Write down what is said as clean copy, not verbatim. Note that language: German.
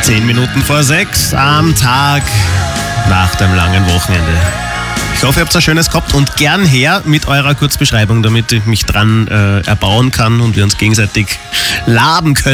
10 Minuten vor 6 am Tag nach dem langen Wochenende. Ich hoffe, ihr habt ein schönes gehabt und gern her mit eurer Kurzbeschreibung, damit ich mich dran erbauen kann und wir uns gegenseitig laben können.